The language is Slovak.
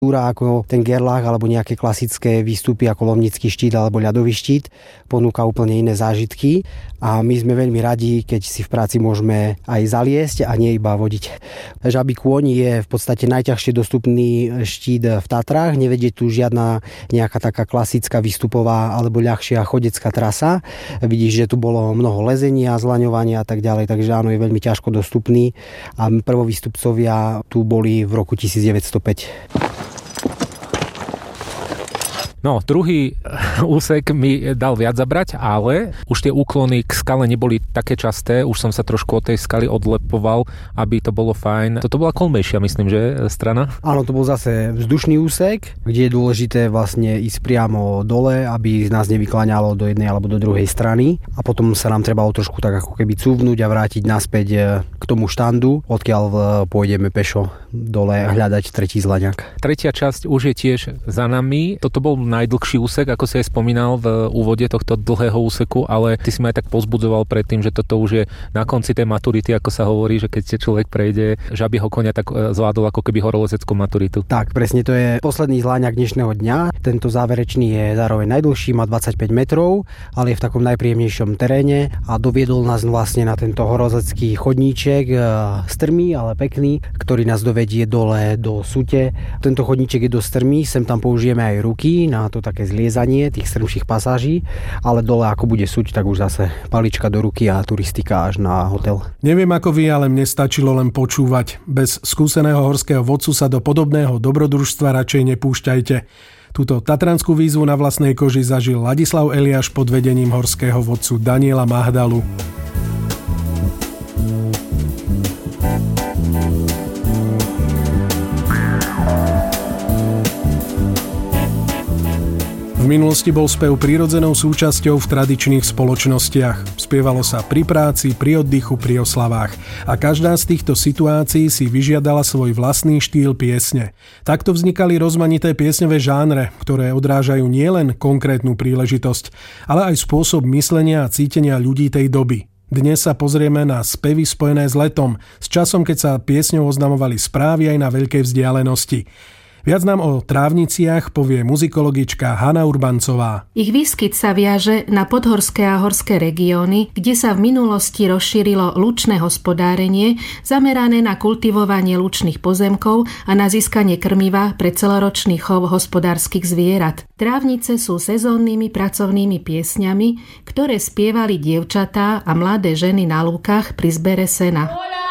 ako ten Gerlach alebo nejaké klasické výstupy ako Lomnický štít alebo ľadový štít ponúka úplne iné zážitky a my sme veľmi radi, keď si v práci môžeme aj zaliesť a nie iba vodiť. Žabý kôň je v podstate najťažšie dostupný štít v Tatrách, nevedie tu žiadna nejaká taká klasická výstupová alebo ľahšia chodecká trasa. Vidíš, že tu bolo mnoho lezenia, zlaňovania a tak ďalej, takže áno, je veľmi ťažko dostupný a prvovýstupcovia tu boli v roku 1905. No, druhý úsek mi dal viac zabrať, ale už tie úklony k skale neboli také časté, už som sa trošku od tej skaly odlepoval, aby to bolo fajn. Toto bola kolmejšia, myslím, že strana? Áno, to bol zase vzdušný úsek, kde je dôležité vlastne ísť priamo dole, aby nás nevykláňalo do jednej alebo do druhej strany a potom sa nám trebalo trošku tak ako keby cúvnuť a vrátiť naspäť k tomu štandu, odkiaľ pôjdeme pešo dole hľadať tretí zlaňak. Tretia časť už je tiež za nami. Toto bol najdlhší úsek, ako si aj spomínal v úvode tohto dlhého úseku, ale ty si ma aj tak pozbudzoval predtým, že toto už je na konci tej maturity, ako sa hovorí, že keď človek prejde žabieho koňa, tak zvládol ako keby horolezeckú maturitu. Tak, presne, to je posledný zláňak dnešného dňa. Tento záverečný je zároveň najdlhší, má 25 metrov, ale je v takom najpríjemnejšom teréne a doviedol nás vlastne na tento horolezecký chodníček, strmý, ale pekný, ktorý nás dovedie dole do Sute. Tento chodníček je dosť strmý, sem tam použijeme aj ruky na to také zliezanie tých strmších pasáží, ale dole ako bude Suť, tak už zase palička do ruky a turistika až na hotel. Neviem ako vy, ale mne stačilo len počúvať. Bez skúseného horského vodcu sa do podobného dobrodružstva radšej nepúšťajte. Túto tatranskú výzvu na vlastnej koži zažil Ladislav Eliáš pod vedením horského vodcu Daniela Mahdalu. V minulosti bol spev prirodzenou súčasťou v tradičných spoločnostiach. Spievalo sa pri práci, pri oddychu, pri oslavách. A každá z týchto situácií si vyžiadala svoj vlastný štýl piesne. Takto vznikali rozmanité piesňové žánre, ktoré odrážajú nielen konkrétnu príležitosť, ale aj spôsob myslenia a cítenia ľudí tej doby. Dnes sa pozrieme na spevy spojené s letom, s časom, keď sa piesňou oznamovali správy aj na veľkej vzdialenosti. Viac nám o trávniciach povie muzikologička Hana Urbancová. Ich výskyt sa viaže na podhorské a horské regióny, kde sa v minulosti rozšírilo lučné hospodárenie, zamerané na kultivovanie lučných pozemkov a na získanie krmiva pre celoročný chov hospodárskych zvierat. Trávnice sú sezónnymi pracovnými piesňami, ktoré spievali dievčatá a mladé ženy na lúkach pri zbere sena.